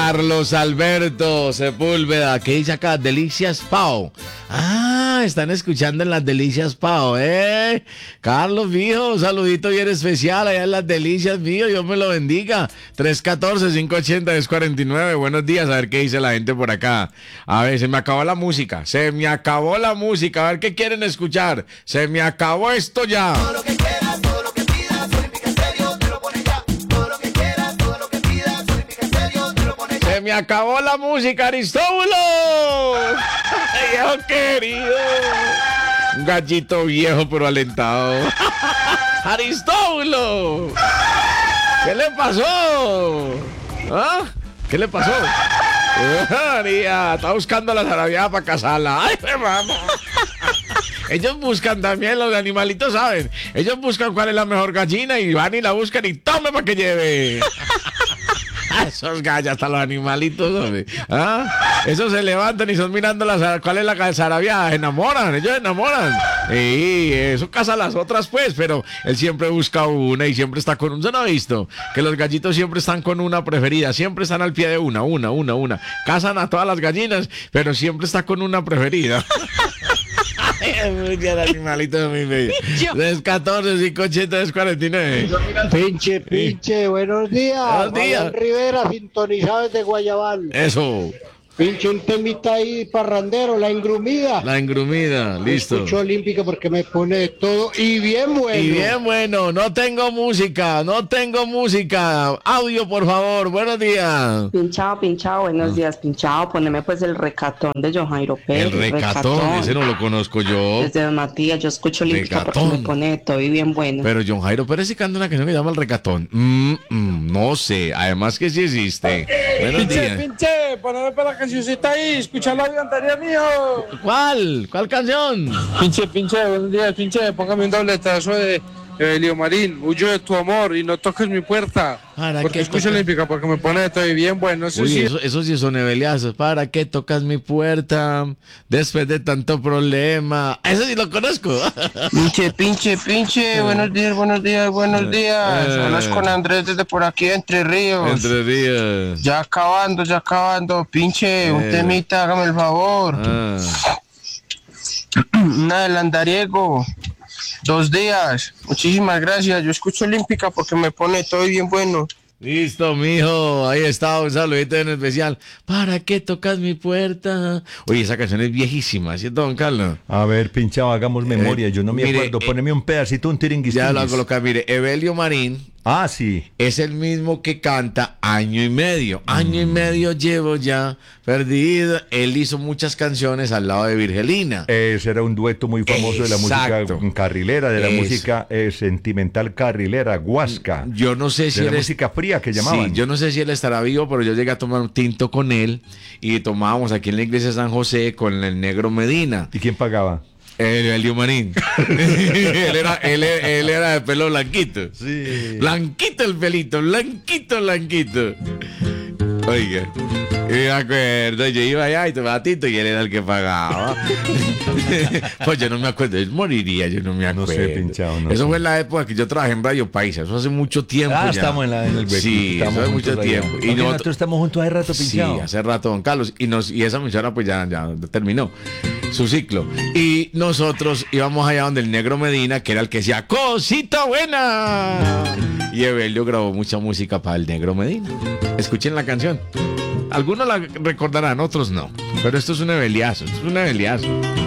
Carlos Alberto Sepúlveda, ¿qué dice acá? Delicias Pau. Ah, están escuchando en las Delicias Pau, Carlos, mijo, un saludito bien especial allá en las Delicias, mío, Dios me lo bendiga. 314-580-1049, buenos días, a ver qué dice la gente por acá. A ver, se me acabó la música, a ver qué quieren escuchar. Se me acabó esto ya. Todo lo que quieras, todo lo que pidas, Olímpica Estéreo te lo pone ya. Todo lo que quieras, todo lo que pidas, Olímpica Estéreo te lo pone ya. Se me acabó la música, Aristóbulo. Viejo querido. Un gallito viejo pero alentado. Aristóbulo. ¿Qué le pasó? ¿Ah? ¿Qué le pasó? María, está buscando la zarabiada para casarla. Ay, mamá. Ellos buscan también, los animalitos saben. Ellos buscan cuál es la mejor gallina y van y la buscan y tome para que lleve. Esos gallos, hasta los animalitos, hombre. ¿Ah? Esos se levantan y son mirando cuál es la zarabiada. Ellos se enamoran. Y eso casa a las otras, pues, pero él siempre busca una y siempre está con ¿Se no ha visto? Que los gallitos siempre están con una preferida, siempre están al pie de una. Casan a todas las gallinas, pero siempre está con una preferida. El animalito es muy bello. 314-580-1049. Pinche, buenos días. Buenos días. Fabián Rivera, sintonizado desde Guayabal. Eso. Pinche, un temita ahí parrandero, la engrumida. La engrumida, listo. Escucho Olímpica porque me pone de todo y bien bueno. Y bien bueno, no tengo música. Audio, por favor, buenos días. Pinchado, buenos días, pinchado. Poneme pues el recatón de John Jairo Pérez. El recatón, ese no lo conozco yo. Desde Don Matías, yo escucho Olímpica porque Recatón. me pone de todo y bien bueno. Pero John Jairo Pérez sí canta una canción que se llama El Recatón. No sé, además que sí existe. Buenos días. Pinche, poneme para la cancioncita ahí, escucha la cantaría mío. ¿Cuál canción? Pinche, buenos días, pinche, póngame un dobletazo de Evelio Marín, huyo de tu amor y no toques mi puerta. ¿Para porque qué escucho tocas? Olímpica, porque me pone de todo y bien bueno. Eso Uy, sí. eso sí son eveliazos. ¿Para qué tocas mi puerta después de tanto problema? Eso sí lo conozco. Pinche, buenos días. Hablas con Andrés desde por aquí, Entre Ríos. Entre días. Ya acabando, pinche, un temita, hágame el favor. Una del andariego. 2 días. Muchísimas gracias. Yo escucho Olímpica porque me pone todo bien bueno. Listo, mijo. Ahí está, un saludito en especial. ¿Para qué tocas mi puerta? Oye, esa canción es viejísima, ¿cierto, don Carlos? A ver, pinchado, hagamos memoria. Yo no me mire, acuerdo. Poneme un pedacito, un tiringuis. Ya lo voy a colocar. Mire, Evelio Marín. Ah, sí. Es el mismo que canta Año y Medio. Año y medio llevo ya perdido. Él hizo muchas canciones al lado de Virgelina. Ese era un dueto muy famoso de la música carrilera, de la música sentimental carrilera, guasca. Yo no sé si de la él música fría que llamaban. Sí, yo no sé si él estará vivo, pero yo llegué a tomar un tinto con él y tomábamos aquí en la iglesia de San José con el Negro Medina. ¿Y quién pagaba? Elio Marín. él era de pelo blanquito. Sí. Blanquito el pelito, blanquito. Oiga, y me acuerdo, yo iba allá y tomaba tinto y él era el que pagaba. Pues yo no me acuerdo, él moriría, yo no me acuerdo. No sé, pinchado, no Eso sé. fue en la época que yo trabajé en Radio Paisa, eso hace mucho tiempo ya. Estamos en el hueco. Sí, eso hace mucho tiempo. Y nosotros estamos juntos hace rato, pinchado. Sí, hace rato, don Carlos. Y esa emisora pues ya terminó su ciclo. Y nosotros íbamos allá donde el Negro Medina, que era el que decía ¡Cosita buena! Y Evelio grabó mucha música para el Negro Medina. Escuchen la canción. Algunos la recordarán, otros no. Pero esto es un eveliazo,